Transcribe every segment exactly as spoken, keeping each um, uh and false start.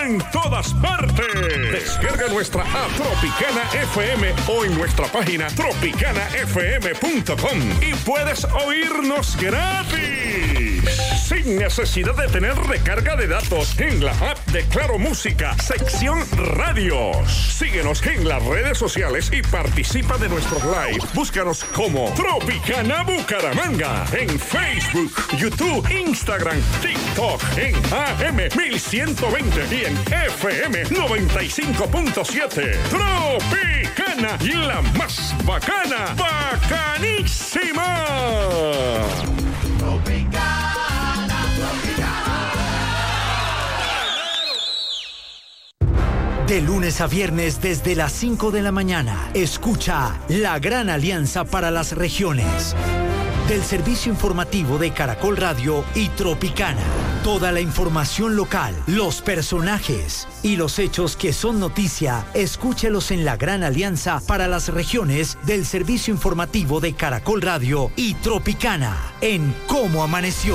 en todas partes. Descarga nuestra app Tropicana F M o en nuestra página tropicana f m punto com y puedes oírnos gratis, sin necesidad de tener recarga de datos, en la app de Claro Música, sección Radios. Síguenos en las redes sociales y participa de nuestros live. Búscanos como Tropicana Bucaramanga en Facebook, YouTube, Instagram, TikTok, en A M mil ciento veinte y en F M noventa y cinco punto siete. Tropicana, la más bacana, bacanísima. Tropicana, Tropicana. De lunes a viernes desde las cinco de la mañana, escucha La Gran Alianza para las Regiones, del servicio informativo de Caracol Radio y Tropicana. Toda la información local, los personajes y los hechos que son noticia, escúchelos en La Gran Alianza para las Regiones del servicio informativo de Caracol Radio y Tropicana, en Cómo Amaneció.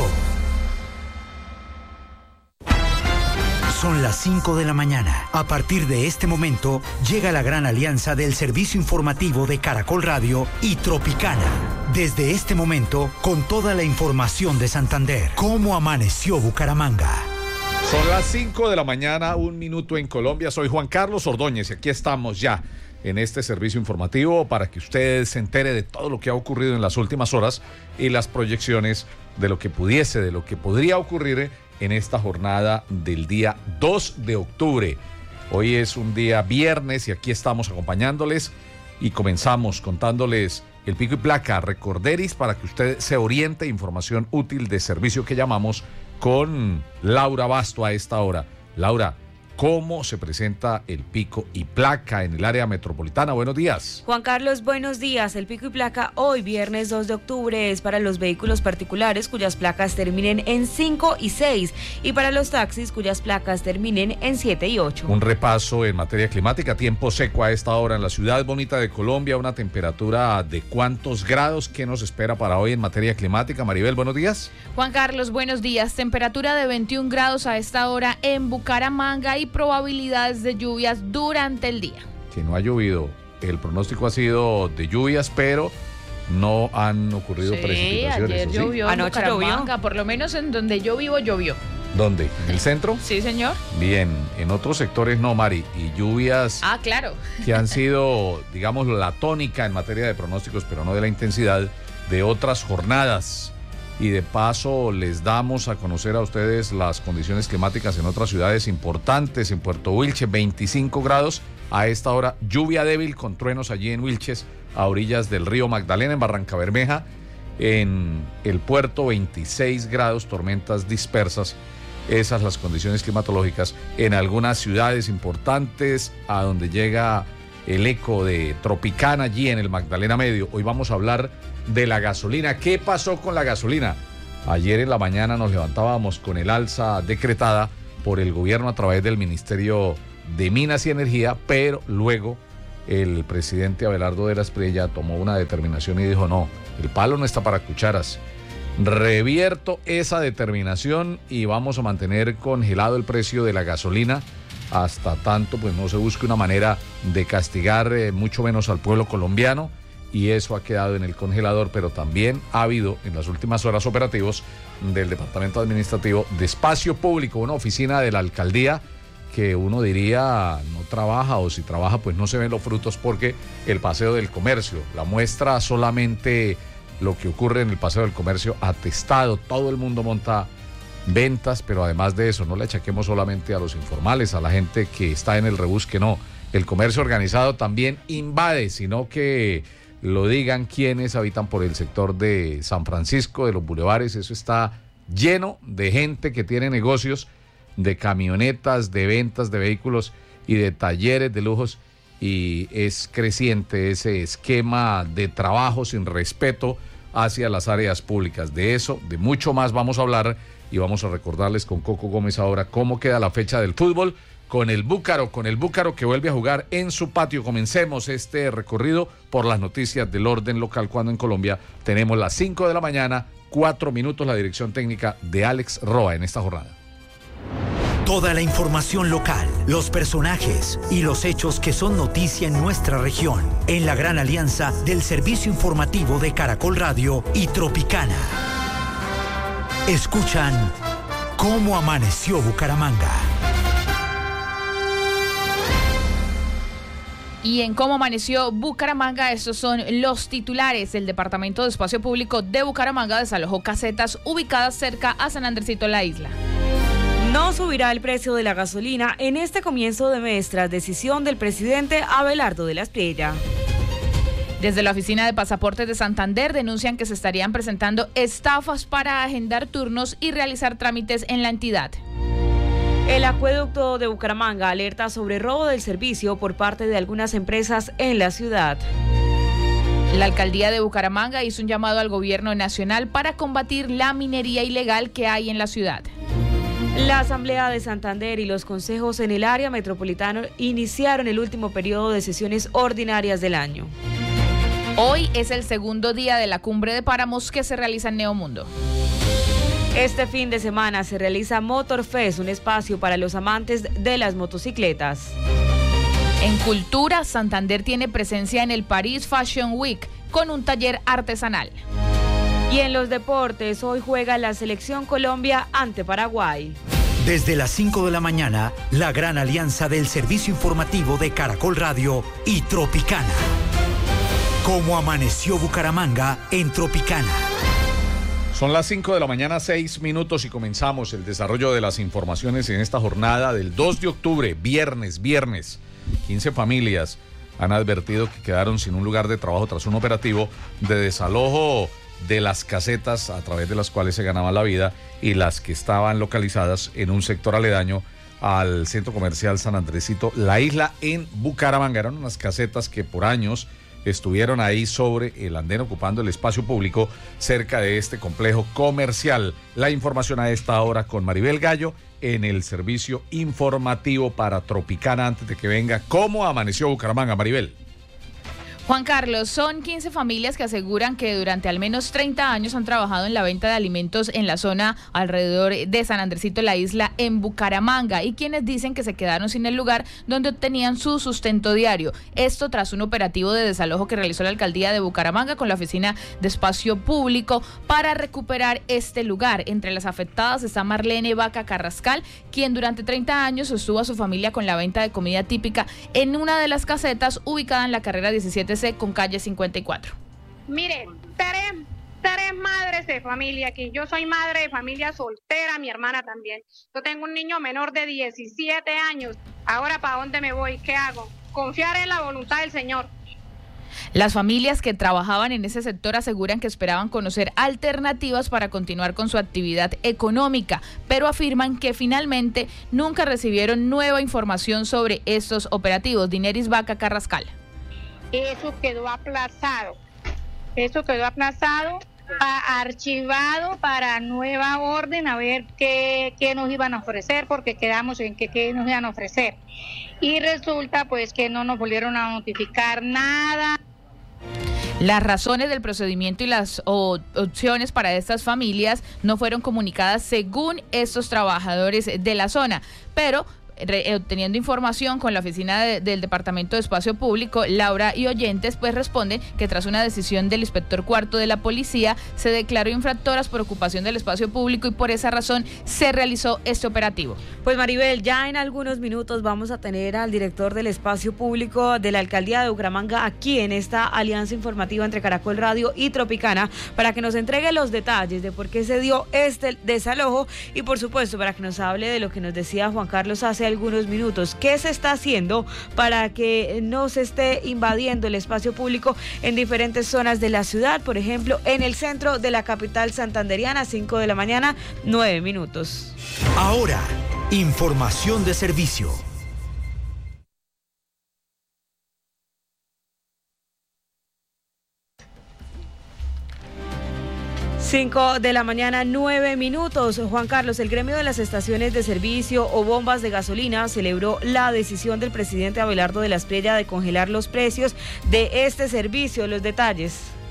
Son las cinco de la mañana. A partir de este momento, llega la gran alianza del servicio informativo de Caracol Radio y Tropicana. Desde este momento, con toda la información de Santander. ¿Cómo amaneció Bucaramanga? Son las cinco de la mañana, un minuto en Colombia. Soy Juan Carlos Ordóñez y aquí estamos ya en este servicio informativo para que usted se entere de todo lo que ha ocurrido en las últimas horas y las proyecciones de lo que pudiese, de lo que podría ocurrir en esta jornada del día dos de octubre. Hoy es un día viernes y aquí estamos acompañándoles y comenzamos contándoles el pico y placa, recorderis, para que usted se oriente, información útil de servicio que llamamos, con Laura Basto a esta hora. Laura, ¿cómo se presenta el pico y placa en el área metropolitana? Buenos días. Juan Carlos, buenos días. El pico y placa hoy, viernes dos de octubre, es para los vehículos particulares cuyas placas terminen en cinco y seis y para los taxis cuyas placas terminen en siete y ocho. Un repaso en materia climática, tiempo seco a esta hora en la ciudad bonita de Colombia, una temperatura de cuántos grados, ¿qué nos espera para hoy en materia climática? Maribel, buenos días. Juan Carlos, buenos días. Temperatura de veintiún grados a esta hora en Bucaramanga y probabilidades de lluvias durante el día. Que no ha llovido, el pronóstico ha sido de lluvias, pero no han ocurrido sí, precipitaciones. Ayer ¿sí? llovió Anoche en Bucaramanga, llovió. por lo menos en donde yo vivo llovió. ¿Dónde? ¿En el centro? Sí, señor. Bien, en otros sectores no, Mari, y lluvias Ah, claro. que han sido, digamos, la tónica en materia de pronósticos, pero no de la intensidad de otras jornadas. Y de paso les damos a conocer a ustedes las condiciones climáticas en otras ciudades importantes. En Puerto Wilches, veinticinco grados a esta hora, lluvia débil con truenos allí en Wilches, a orillas del río Magdalena. En Barranca Bermeja, en el puerto, veintiséis grados, tormentas dispersas. Esas las condiciones climatológicas en algunas ciudades importantes, a donde llega el eco de Tropicana allí en el Magdalena Medio. Hoy vamos a hablar de la gasolina. ¿Qué pasó con la gasolina? Ayer en la mañana nos levantábamos con el alza decretada por el gobierno a través del Ministerio de Minas y Energía, pero luego el presidente Abelardo de la Espriella tomó una determinación y dijo: no, el palo no está para cucharas. Revierto esa determinación y vamos a mantener congelado el precio de la gasolina hasta tanto pues no se busque una manera de castigar eh, mucho menos al pueblo colombiano, y eso ha quedado en el congelador. Pero también ha habido en las últimas horas operativos del Departamento Administrativo de Espacio Público, una oficina de la alcaldía que uno diría no trabaja, o si trabaja pues no se ven los frutos, porque el Paseo del Comercio, la muestra solamente lo que ocurre en el Paseo del Comercio, atestado, todo el mundo monta ventas, pero además de eso no le achaquemos solamente a los informales, a la gente que está en el rebusque, no, el comercio organizado también invade, sino que lo digan quienes habitan por el sector de San Francisco, de los bulevares, eso está lleno de gente que tiene negocios de camionetas, de ventas de vehículos y de talleres de lujos, y es creciente ese esquema de trabajo sin respeto hacia las áreas públicas. De eso, de mucho más vamos a hablar, y vamos a recordarles con Coco Gómez ahora cómo queda la fecha del fútbol con el Búcaro, con el Búcaro que vuelve a jugar en su patio. Comencemos este recorrido por las noticias del orden local, cuando en Colombia tenemos las cinco de la mañana, cuatro minutos, la dirección técnica de Alex Roa en esta jornada. Toda la información local, los personajes y los hechos que son noticia en nuestra región. En la gran alianza del servicio informativo de Caracol Radio y Tropicana. Escuchan Cómo Amaneció Bucaramanga. Y en Cómo Amaneció Bucaramanga, estos son los titulares. El Departamento de Espacio Público de Bucaramanga desalojó casetas ubicadas cerca a San Andresito La Isla. No subirá el precio de la gasolina en este comienzo de mes tras decisión del presidente Abelardo de la Espriella. Desde la Oficina de Pasaportes de Santander denuncian que se estarían presentando estafas para agendar turnos y realizar trámites en la entidad. El acueducto de Bucaramanga alerta sobre robo del servicio por parte de algunas empresas en la ciudad. La alcaldía de Bucaramanga hizo un llamado al gobierno nacional para combatir la minería ilegal que hay en la ciudad. La Asamblea de Santander y los consejos en el área metropolitana iniciaron el último periodo de sesiones ordinarias del año. Hoy es el segundo día de la Cumbre de Páramos que se realiza en Neomundo. Este fin de semana se realiza Motor Fest, un espacio para los amantes de las motocicletas. En cultura, Santander tiene presencia en el Paris Fashion Week con un taller artesanal. Y en los deportes, hoy juega la Selección Colombia ante Paraguay. Desde las cinco de la mañana, la gran alianza del servicio informativo de Caracol Radio y Tropicana. Cómo amaneció Bucaramanga en Tropicana. Son las cinco de la mañana, seis minutos y comenzamos el desarrollo de las informaciones en esta jornada del dos de octubre, viernes, viernes. quince familias han advertido que quedaron sin un lugar de trabajo tras un operativo de desalojo de las casetas a través de las cuales se ganaba la vida y las que estaban localizadas en un sector aledaño al centro comercial San Andresito La Isla en Bucaramanga. Eran unas casetas que por años estuvieron ahí sobre el andén ocupando el espacio público cerca de este complejo comercial. La información a esta hora con Maribel Gallo en el servicio informativo para Tropicana antes de que venga Cómo Amaneció Bucaramanga. Maribel. Juan Carlos, son quince familias que aseguran que durante al menos treinta años han trabajado en la venta de alimentos en la zona alrededor de San Andresito La Isla en Bucaramanga y quienes dicen que se quedaron sin el lugar donde obtenían su sustento diario. Esto tras un operativo de desalojo que realizó la alcaldía de Bucaramanga con la Oficina de Espacio Público para recuperar este lugar. Entre las afectadas está Marlene Vaca Carrascal, quien durante treinta años sostuvo a su familia con la venta de comida típica en una de las casetas ubicada en la carrera diecisiete C con calle cincuenta y cuatro. Mire, tres, tres madres de familia aquí. Yo soy madre de familia soltera, mi hermana también. Yo tengo un niño menor de diecisiete años. Ahora, ¿para dónde me voy? ¿Qué hago? Confiar en la voluntad del Señor. Las familias que trabajaban en ese sector aseguran que esperaban conocer alternativas para continuar con su actividad económica, pero afirman que finalmente nunca recibieron nueva información sobre estos operativos. Dineris Vaca Carrascal. Eso quedó aplazado, eso quedó aplazado, a, archivado para nueva orden, a ver qué, qué nos iban a ofrecer, porque quedamos en que qué nos iban a ofrecer. Y resulta pues que no nos volvieron a notificar nada. Las razones del procedimiento y las o, opciones para estas familias no fueron comunicadas según estos trabajadores de la zona, pero obteniendo información con la oficina de, del Departamento de Espacio Público, Laura y oyentes, pues responden que tras una decisión del inspector cuarto de la policía se declaró infractoras por ocupación del espacio público y por esa razón se realizó este operativo. Pues Maribel, ya en algunos minutos vamos a tener al director del espacio público de la alcaldía de Bucaramanga aquí en esta alianza informativa entre Caracol Radio y Tropicana para que nos entregue los detalles de por qué se dio este desalojo y por supuesto para que nos hable de lo que nos decía Juan Carlos hace algunos minutos, qué se está haciendo para que no se esté invadiendo el espacio público en diferentes zonas de la ciudad, por ejemplo, en el centro de la capital santanderiana, cinco de la mañana, nueve minutos. Ahora, información de servicio. cinco de la mañana, nueve minutos. Juan Carlos, el gremio de las estaciones de servicio o bombas de gasolina celebró la decisión del presidente Abelardo de la Espriella de congelar los precios de este servicio. Los detalles.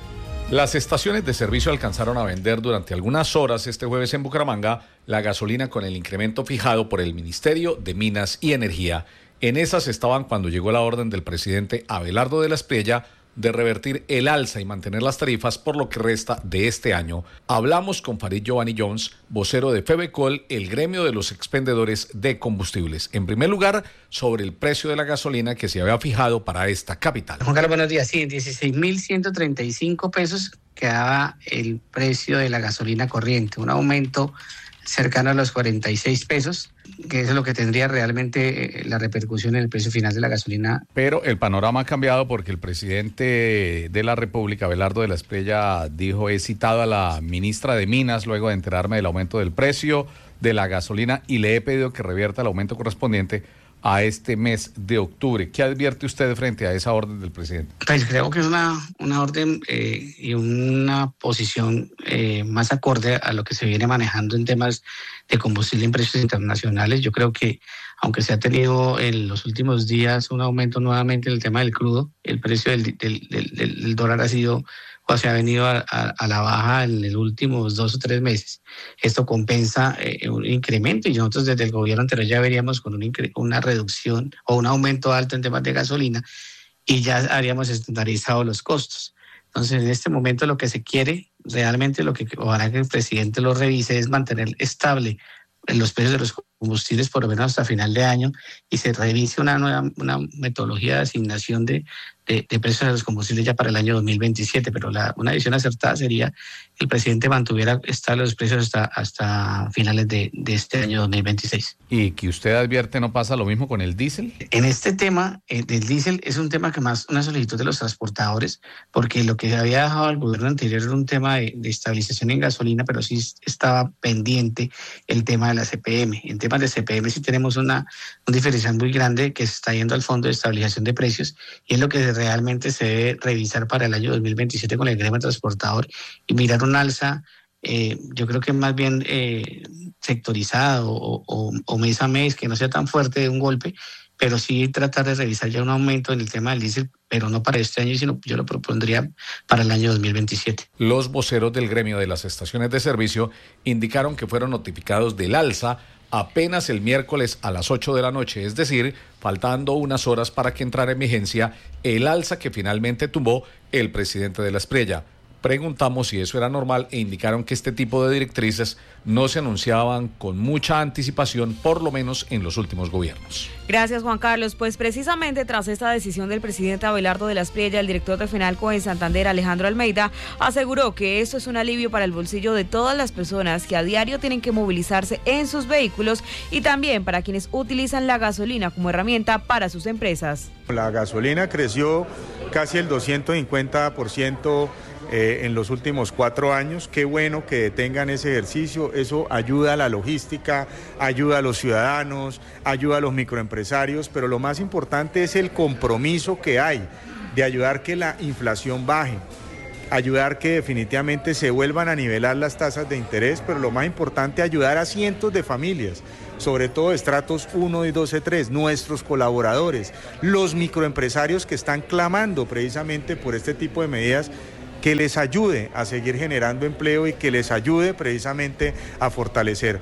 Las estaciones de servicio alcanzaron a vender durante algunas horas este jueves en Bucaramanga la gasolina con el incremento fijado por el Ministerio de Minas y Energía. En esas estaban cuando llegó la orden del presidente Abelardo de la Espriella de revertir el alza y mantener las tarifas por lo que resta de este año. Hablamos con Farid Giovanni Jones, vocero de Febecol, el gremio de los expendedores de combustibles. En primer lugar, sobre el precio de la gasolina que se había fijado para esta capital. Juan Carlos, buenos días. Sí, en dieciséis mil ciento treinta y cinco pesos quedaba el precio de la gasolina corriente, un aumento cercano a los cuarenta y seis pesos, que es lo que tendría realmente la repercusión en el precio final de la gasolina. Pero el panorama ha cambiado porque el presidente de la República, Abelardo de la Espriella, dijo: he citado a la ministra de Minas luego de enterarme del aumento del precio de la gasolina y le he pedido que revierta el aumento correspondiente a este mes de octubre. ¿Qué advierte usted frente a esa orden del presidente? Pues creo que es una, una orden eh, y una posición eh, más acorde a lo que se viene manejando en temas de combustible en precios internacionales. Yo creo que aunque se ha tenido en los últimos días un aumento nuevamente en el tema del crudo, el precio del, del, del, del dólar ha sido o se ha venido a, a, a la baja en los últimos dos o tres meses. Esto compensa eh, un incremento y nosotros desde el gobierno anterior ya veríamos con un incre- una reducción o un aumento alto en temas de gasolina y ya habríamos estandarizado los costos. Entonces, en este momento lo que se quiere, realmente lo que ojalá que el presidente lo revise es mantener estable los precios de los combustibles por lo menos hasta final de año y se revise una nueva una metodología de asignación de, de, de precios de los combustibles ya para el año dos mil veintisiete, pero la, una decisión acertada sería que el presidente mantuviera estables los precios hasta, hasta finales de, de este año dos mil veintiséis. ¿Y que usted advierte no pasa lo mismo con el diésel? En este tema eh, del diésel es un tema que más una solicitud de los transportadores, porque lo que había dejado el gobierno anterior era un tema de, de estabilización en gasolina, pero sí estaba pendiente el tema de la C P M. En temas de C P M sí tenemos una, un diferencial muy grande que se está yendo al Fondo de Estabilización de Precios y es lo que realmente se debe revisar para el año dos mil veintisiete con el gremio transportador y mirar un alza, eh, yo creo que más bien eh, sectorizado o, o, o mes a mes, que no sea tan fuerte de un golpe, pero sí tratar de revisar ya un aumento en el tema del diésel, pero no para este año, sino yo lo propondría para el año dos mil veintisiete. Los voceros del gremio de las estaciones de servicio indicaron que fueron notificados del alza apenas el miércoles a las ocho de la noche, es decir, faltando unas horas para que entrara en vigencia el alza que finalmente tumbó el presidente de la Espriella. Preguntamos si eso era normal e indicaron que este tipo de directrices no se anunciaban con mucha anticipación, por lo menos en los últimos gobiernos. Gracias, Juan Carlos. Pues precisamente tras esta decisión del presidente Abelardo de la Espriella, el director de Fenalco en Santander, Alejandro Almeida, aseguró que esto es un alivio para el bolsillo de todas las personas que a diario tienen que movilizarse en sus vehículos y también para quienes utilizan la gasolina como herramienta para sus empresas. La gasolina creció casi el doscientos cincuenta por ciento Eh, en los últimos cuatro años. Qué bueno que detengan ese ejercicio, eso ayuda a la logística, ayuda a los ciudadanos, ayuda a los microempresarios, pero lo más importante es el compromiso que hay de ayudar que la inflación baje, ayudar que definitivamente se vuelvan a nivelar las tasas de interés, pero lo más importante, ayudar a cientos de familias, sobre todo de estratos uno y doce tres, nuestros colaboradores, los microempresarios que están clamando precisamente por este tipo de medidas que les ayude a seguir generando empleo y que les ayude precisamente a fortalecer.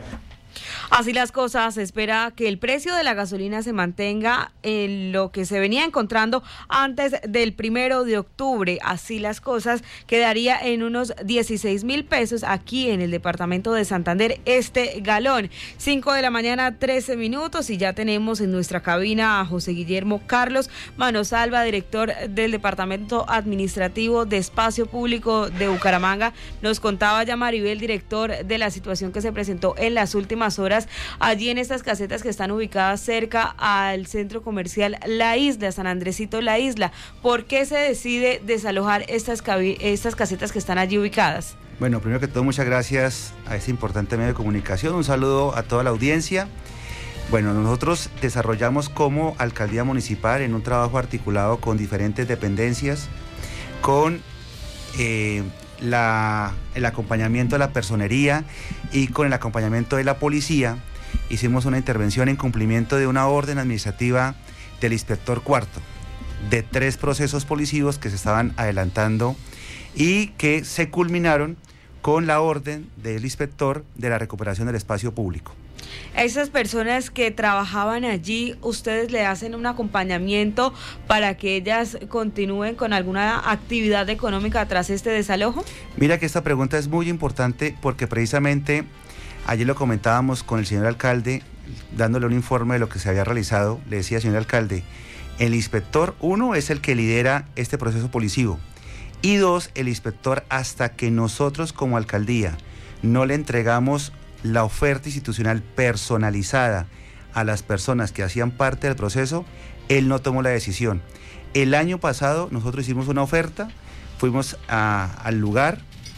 Así las cosas, se espera que el precio de la gasolina se mantenga en lo que se venía encontrando antes del primero de octubre. Así las cosas, quedaría en unos dieciséis mil pesos aquí en el departamento de Santander este galón. cinco de la mañana, trece minutos, y ya tenemos en nuestra cabina a José Guillermo Carlos Manosalva, director del Departamento Administrativo de Espacio Público de Bucaramanga. Nos contaba ya Maribel, director, de la situación que se presentó en las últimas horas allí en estas casetas que están ubicadas cerca al centro comercial La Isla, San Andresito La Isla. ¿Por qué se decide desalojar estas, cabi- estas casetas que están allí ubicadas? Bueno, primero que todo, muchas gracias a este importante medio de comunicación. Un saludo a toda la audiencia. Bueno, nosotros desarrollamos como alcaldía municipal en un trabajo articulado con diferentes dependencias, con eh, la, el acompañamiento de la personería y con el acompañamiento de la policía. Hicimos una intervención en cumplimiento de una orden administrativa del inspector cuarto, de tres procesos policivos que se estaban adelantando y que se culminaron con la orden del inspector de la recuperación del espacio público. A esas personas que trabajaban allí, ¿ustedes le hacen un acompañamiento para que ellas continúen con alguna actividad económica tras este desalojo? Mira que esta pregunta es muy importante porque precisamente ayer lo comentábamos con el señor alcalde, dándole un informe de lo que se había realizado. Le decía, señor alcalde, el inspector, uno, es el que lidera este proceso policivo, y dos, el inspector, hasta que nosotros como alcaldía no le entregamos la oferta institucional personalizada a las personas que hacían parte del proceso, él no tomó la decisión. El año pasado nosotros hicimos una oferta, fuimos a, al lugar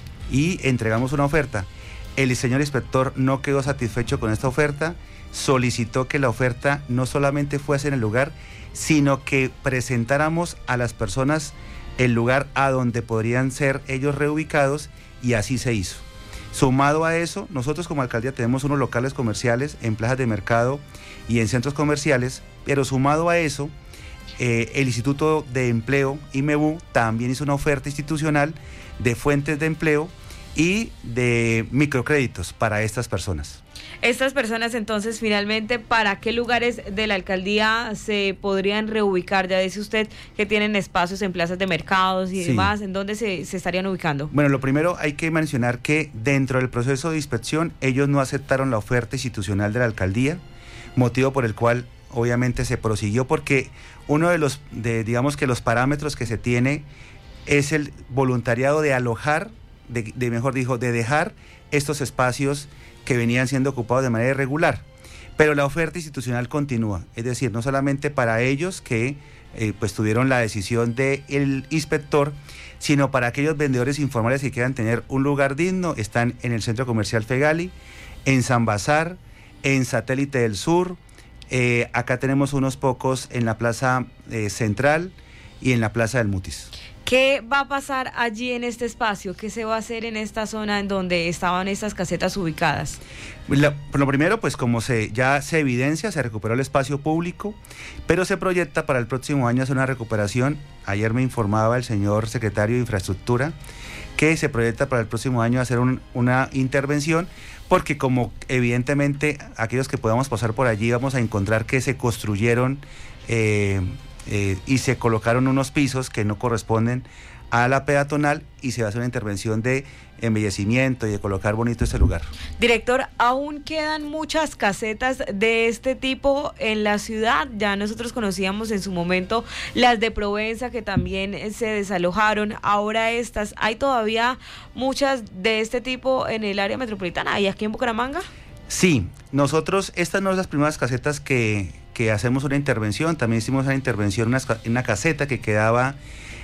y entregamos una oferta. El señor inspector no quedó satisfecho con esta oferta, solicitó que la oferta no solamente fuese en el lugar, sino que presentáramos a las personas el lugar a donde podrían ser ellos reubicados, y así se hizo. Sumado a eso, nosotros como alcaldía tenemos unos locales comerciales en plazas de mercado y en centros comerciales, pero sumado a eso, eh, el Instituto de Empleo, IMEBU, también hizo una oferta institucional de fuentes de empleo y de microcréditos para estas personas. Estas personas entonces finalmente, ¿para qué lugares de la alcaldía se podrían reubicar? Ya dice usted que tienen espacios en plazas de mercados y sí. demás, ¿en dónde se, se estarían ubicando? Bueno, lo primero hay que mencionar que dentro del proceso de inspección ellos no aceptaron la oferta institucional de la alcaldía, motivo por el cual obviamente se prosiguió, porque uno de los, de, digamos que los parámetros que se tiene es el voluntariado de alojar, de, de mejor dicho, de dejar estos espacios que venían siendo ocupados de manera irregular, pero la oferta institucional continúa, es decir, no solamente para ellos que eh, pues tuvieron la decisión del inspector, sino para aquellos vendedores informales que quieran tener un lugar digno. Están en el Centro Comercial Fegali, en San Bazar, en Satélite del Sur, eh, acá tenemos unos pocos en la Plaza eh, Central y en la Plaza del Mutis. ¿Qué va a pasar allí en este espacio? ¿Qué se va a hacer en esta zona en donde estaban estas casetas ubicadas? La, lo primero, pues como se ya se evidencia, se recuperó el espacio público, pero se proyecta para el próximo año hacer una recuperación. Ayer me informaba el señor secretario de Infraestructura que se proyecta para el próximo año hacer un, una intervención, porque como evidentemente aquellos que podamos pasar por allí vamos a encontrar que se construyeron eh, Eh, y se colocaron unos pisos que no corresponden a la peatonal, y se va a hacer una intervención de embellecimiento y de colocar bonito este lugar. Director, ¿aún quedan muchas casetas de este tipo en la ciudad? Ya nosotros conocíamos en su momento las de Provenza, que también se desalojaron. Ahora estas, ¿hay todavía muchas de este tipo en el área metropolitana y aquí en Bucaramanga? Sí, nosotros, estas no son las primeras casetas que, que hacemos una intervención. También hicimos una intervención en una, una caseta que quedaba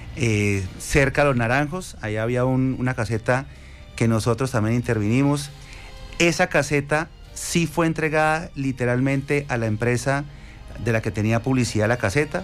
eh, cerca a Los Naranjos. Allá había un, una caseta que nosotros también intervinimos. Esa caseta sí fue entregada literalmente a la empresa de la que tenía publicidad la caseta,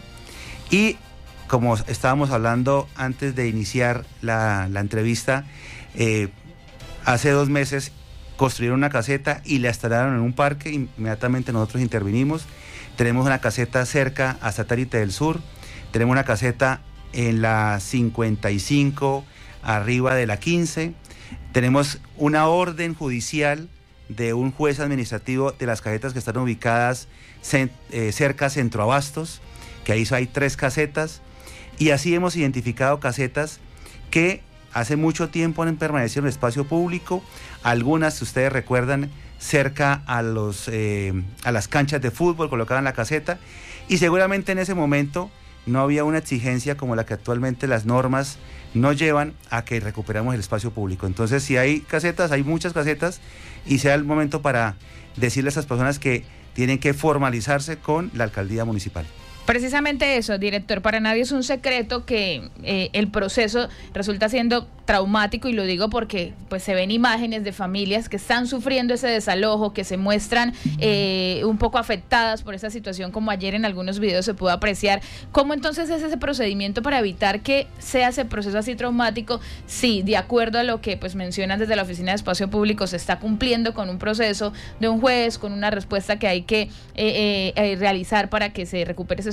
y como estábamos hablando antes de iniciar la, la entrevista, eh, hace dos meses construyeron una caseta y la instalaron en un parque. Inmediatamente nosotros intervinimos. Tenemos una caseta cerca a Satélite del Sur, tenemos una caseta en la cincuenta y cinco, arriba de la quince, tenemos una orden judicial de un juez administrativo de las casetas que están ubicadas eh, cerca a Centroabastos, que ahí hay tres casetas, y así hemos identificado casetas que hace mucho tiempo han permanecido en el espacio público, algunas, si ustedes recuerdan, cerca a, los, eh, a las canchas de fútbol, colocaban la caseta, y seguramente en ese momento no había una exigencia como la que actualmente las normas nos llevan a que recuperemos el espacio público. Entonces, si hay casetas, hay muchas casetas, y sea el momento para decirle a esas personas que tienen que formalizarse con la alcaldía municipal. Precisamente eso, director, para nadie es un secreto que eh, el proceso resulta siendo traumático, y lo digo porque pues se ven imágenes de familias que están sufriendo ese desalojo, que se muestran eh, un poco afectadas por esa situación, como ayer en algunos videos se pudo apreciar. ¿Cómo entonces es ese procedimiento para evitar que sea ese proceso así traumático? Sí, de acuerdo a lo que pues mencionan desde la Oficina de Espacio Público, se está cumpliendo con un proceso de un juez, con una respuesta que hay que eh, eh, realizar para que se recupere ese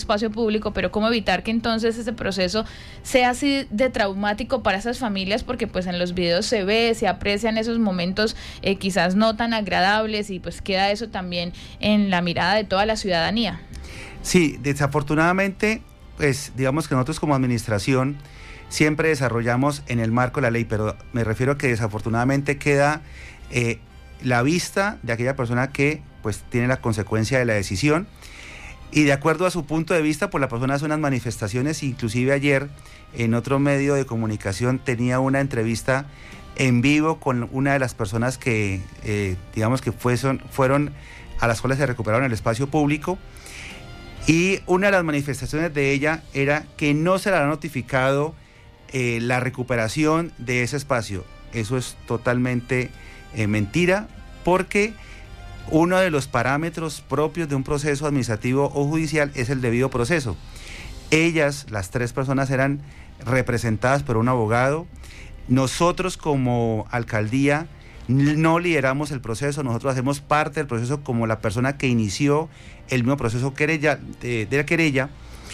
espacio público, pero cómo evitar que entonces ese proceso sea así de traumático para esas familias, porque pues en los videos se ve, se aprecian esos momentos eh, quizás no tan agradables, y pues queda eso también en la mirada de toda la ciudadanía. Sí, desafortunadamente, pues digamos que nosotros como administración siempre desarrollamos en el marco de la ley, pero me refiero a que desafortunadamente queda eh, la vista de aquella persona que pues tiene la consecuencia de la decisión, y de acuerdo a su punto de vista, pues la persona hace unas manifestaciones. Inclusive ayer en otro medio de comunicación tenía una entrevista en vivo con una de las personas que eh, digamos que fueron, fueron a las cuales se recuperaron el espacio público, y una de las manifestaciones de ella era que no se le ha notificado Eh, la recuperación de ese espacio. Eso es totalmente eh, mentira, porque uno de los parámetros propios de un proceso administrativo o judicial es el debido proceso. Ellas, las tres personas, eran representadas por un abogado. Nosotros como alcaldía no lideramos el proceso, nosotros hacemos parte del proceso como la persona que inició el mismo proceso querella, de, de la querella,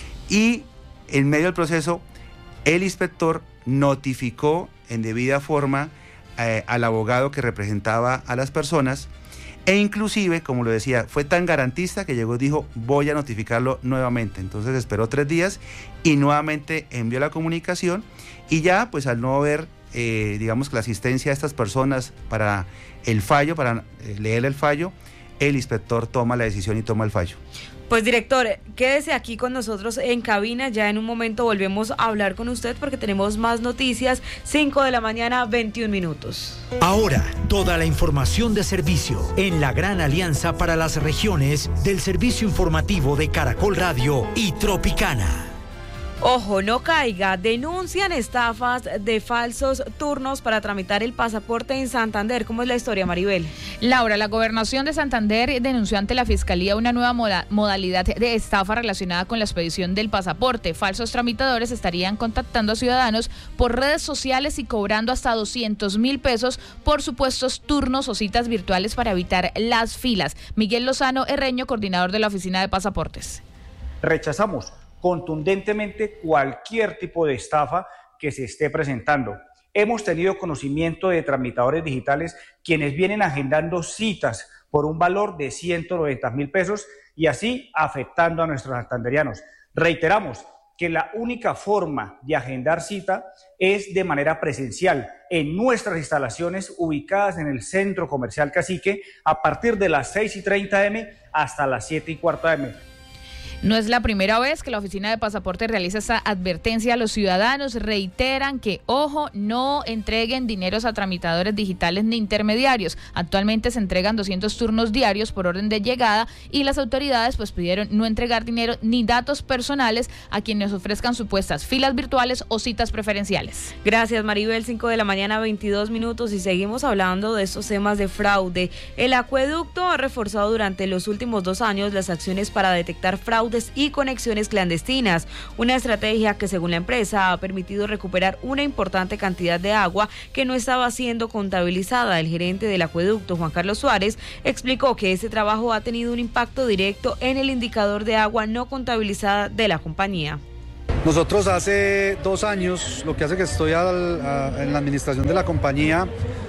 y en medio del proceso el inspector notificó en debida forma eh, al abogado que representaba a las personas, e inclusive, como lo decía, fue tan garantista que llegó y dijo: voy a notificarlo nuevamente. Entonces esperó tres días y nuevamente envió la comunicación, y ya pues al no haber eh, digamos que la asistencia de estas personas para el fallo, para eh, leer el fallo, el inspector toma la decisión y toma el fallo. Pues director, quédese aquí con nosotros en cabina, ya en un momento volvemos a hablar con usted porque tenemos más noticias. Cinco de la mañana, veintiún minutos. Ahora, toda la información de servicio en la gran alianza para las regiones del servicio informativo de Caracol Radio y Tropicana. Ojo, no caiga, denuncian estafas de falsos turnos para tramitar el pasaporte en Santander. ¿Cómo es la historia, Maribel? Laura, la Gobernación de Santander denunció ante la Fiscalía una nueva moda- modalidad de estafa relacionada con la expedición del pasaporte. Falsos tramitadores estarían contactando a ciudadanos por redes sociales y cobrando hasta doscientos mil pesos por supuestos turnos o citas virtuales para evitar las filas. Miguel Lozano Herreño, coordinador de la Oficina de Pasaportes. Rechazamos contundentemente cualquier tipo de estafa que se esté presentando. Hemos tenido conocimiento de tramitadores digitales quienes vienen agendando citas por un valor de ciento noventa mil pesos y así afectando a nuestros santanderianos. Reiteramos que la única forma de agendar cita es de manera presencial en nuestras instalaciones ubicadas en el Centro Comercial Cacique a partir de las seis y treinta eme hasta las siete y cuarto eme. No es la primera vez que la Oficina de Pasaporte realiza esta advertencia a los ciudadanos. Reiteran que, ojo, no entreguen dineros a tramitadores digitales ni intermediarios. Actualmente se entregan doscientos turnos diarios por orden de llegada y las autoridades pues pidieron no entregar dinero ni datos personales a quienes ofrezcan supuestas filas virtuales o citas preferenciales. Gracias, Maribel. Cinco de la mañana, veintidós minutos, y seguimos hablando de estos temas de fraude. El acueducto ha reforzado durante los últimos dos años las acciones para detectar fraude y conexiones clandestinas, una estrategia que según la empresa ha permitido recuperar una importante cantidad de agua que no estaba siendo contabilizada. El gerente del acueducto, Juan Carlos Suárez, explicó que este trabajo ha tenido un impacto directo en el indicador de agua no contabilizada de la compañía. Nosotros hace dos años, lo que hace que estoy al, a, en la administración de la compañía,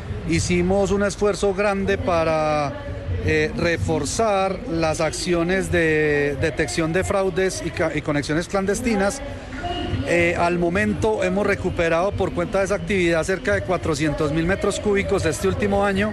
hicimos un esfuerzo grande para Eh, reforzar las acciones de detección de fraudes y, y conexiones clandestinas. Eh, al momento hemos recuperado por cuenta de esa actividad cerca de cuatrocientos mil metros cúbicos este último año,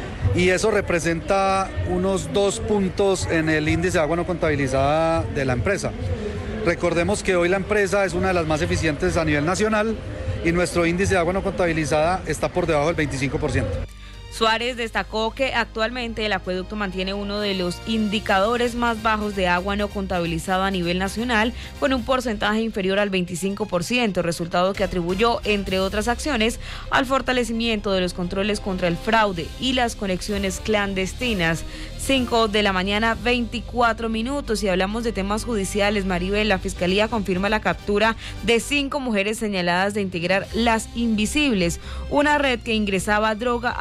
y eso representa unos dos puntos en el índice de agua no contabilizada de la empresa. Recordemos que hoy la empresa es una de las más eficientes a nivel nacional y nuestro índice de agua no contabilizada está por debajo del veinticinco por ciento. Suárez destacó que actualmente el acueducto mantiene uno de los indicadores más bajos de agua no contabilizada a nivel nacional, con un porcentaje inferior al veinticinco por ciento, resultado que atribuyó, entre otras acciones, al fortalecimiento de los controles contra el fraude y las conexiones clandestinas. Cinco de la mañana, veinticuatro minutos, y hablamos de temas judiciales. Maribel, la Fiscalía confirma la captura de cinco mujeres señaladas de integrar Las Invisibles, una red que ingresaba droga a diferentes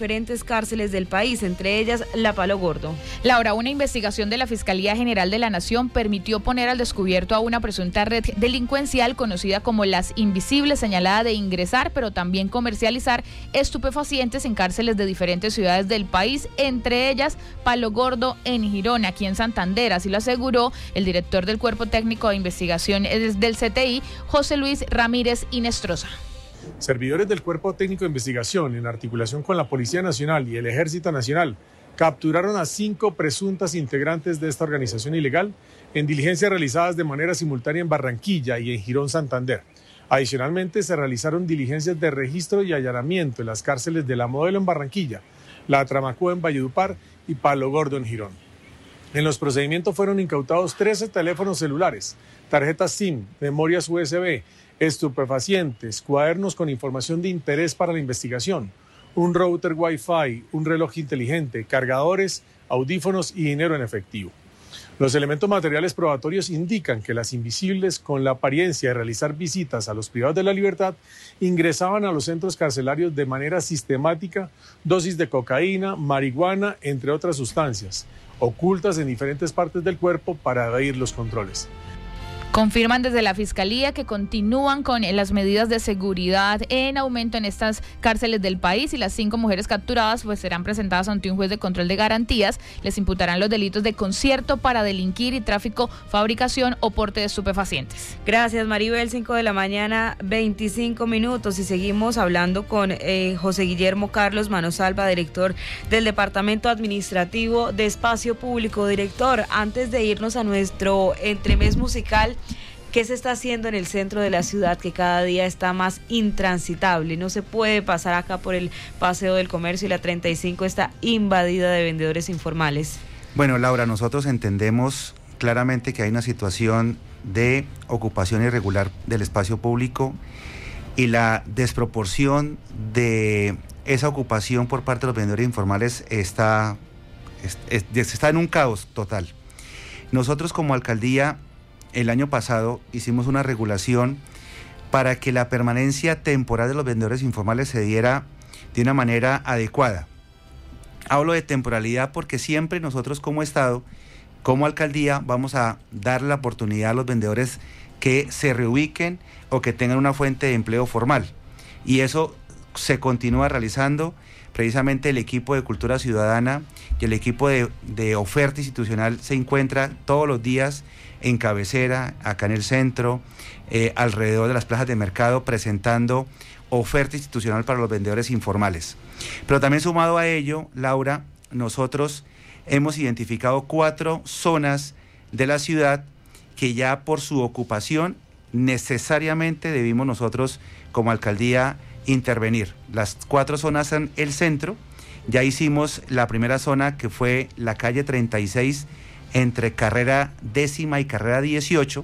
diferentes cárceles del país, entre ellas la Palo Gordo. Laura, una investigación de la Fiscalía General de la Nación permitió poner al descubierto a una presunta red delincuencial conocida como Las Invisibles, señalada de ingresar, pero también comercializar estupefacientes en cárceles de diferentes ciudades del país, entre ellas Palo Gordo en Girón, aquí en Santander. Así lo aseguró el director del Cuerpo Técnico de Investigación del C T I, José Luis Ramírez Inestrosa. Servidores del Cuerpo Técnico de Investigación, en articulación con la Policía Nacional y el Ejército Nacional, capturaron a cinco presuntas integrantes de esta organización ilegal en diligencias realizadas de manera simultánea en Barranquilla y en Girón, Santander. Adicionalmente, se realizaron diligencias de registro y allanamiento en las cárceles de La Modelo en Barranquilla, La Tramacúa en Valledupar y Palo Gordo en Girón. En los procedimientos fueron incautados trece teléfonos celulares, tarjetas SIM, memorias U S B, estupefacientes, cuadernos con información de interés para la investigación, un router Wi-Fi, un reloj inteligente, cargadores, audífonos y dinero en efectivo. Los elementos materiales probatorios indican que las invisibles, con la apariencia de realizar visitas a los privados de la libertad, ingresaban a los centros carcelarios de manera sistemática dosis de cocaína, marihuana, entre otras sustancias, ocultas en diferentes partes del cuerpo para evadir los controles. Confirman desde la Fiscalía que continúan con las medidas de seguridad en aumento en estas cárceles del país y las cinco mujeres capturadas pues serán presentadas ante un juez de control de garantías. Les imputarán los delitos de concierto para delinquir y tráfico, fabricación o porte de estupefacientes. Gracias, Maribel. cinco de la mañana, veinticinco minutos, y seguimos hablando con eh, José Guillermo Carlos Manosalva, director del Departamento Administrativo de Espacio Público. Director, antes de irnos a nuestro entremés musical, ¿qué se está haciendo en el centro de la ciudad que cada día está más intransitable? No se puede pasar acá por el Paseo del Comercio y la treinta y cinco está invadida de vendedores informales. Bueno, Laura, nosotros entendemos claramente que hay una situación de ocupación irregular del espacio público y la desproporción de esa ocupación por parte de los vendedores informales está, es, es, está en un caos total. Nosotros como alcaldía el año pasado hicimos una regulación para que la permanencia temporal de los vendedores informales se diera de una manera adecuada. Hablo de temporalidad porque siempre nosotros como Estado, como alcaldía, vamos a dar la oportunidad a los vendedores que se reubiquen o que tengan una fuente de empleo formal. Y eso se continúa realizando. Precisamente el equipo de Cultura Ciudadana y el equipo de, de oferta institucional se encuentra todos los días en cabecera, acá en el centro, eh, alrededor de las plazas de mercado, presentando oferta institucional para los vendedores informales. Pero también sumado a ello, Laura, nosotros hemos identificado cuatro zonas de la ciudad que ya por su ocupación necesariamente debimos nosotros como alcaldía intervenir. Las cuatro zonas son el centro. Ya hicimos la primera zona, que fue la calle treinta y seis entre carrera décima y carrera dieciocho.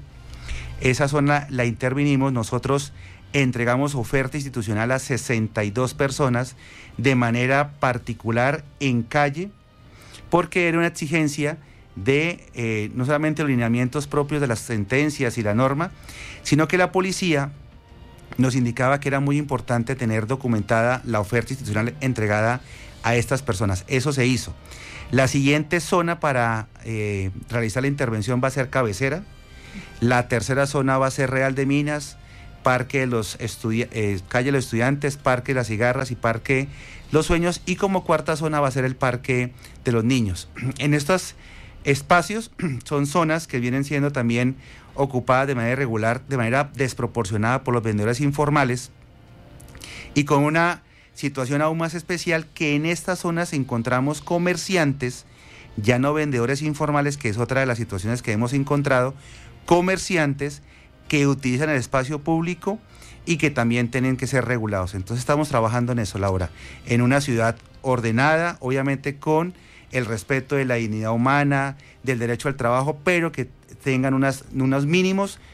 Esa zona la intervinimos. Nosotros entregamos oferta institucional a sesenta y dos personas de manera particular en calle, porque era una exigencia de eh, no solamente los lineamientos propios de las sentencias y la norma, sino que la policía nos indicaba que era muy importante tener documentada la oferta institucional entregada a estas personas. Eso se hizo. La siguiente zona para eh, realizar la intervención va a ser cabecera. La tercera zona va a ser Real de Minas, Parque de los Estudi- eh, Calle de los Estudiantes, Parque de las Cigarras y Parque Los Sueños. Y como cuarta zona va a ser el Parque de los Niños. En estos espacios son zonas que vienen siendo también ocupadas de manera irregular, de manera desproporcionada por los vendedores informales, y con una situación aún más especial, que en estas zonas encontramos comerciantes, ya no vendedores informales, que es otra de las situaciones que hemos encontrado, comerciantes que utilizan el espacio público y que también tienen que ser regulados. Entonces estamos trabajando en eso, Laura, en una ciudad ordenada, obviamente con el respeto de la dignidad humana, del derecho al trabajo, pero que tengan unas, unos mínimos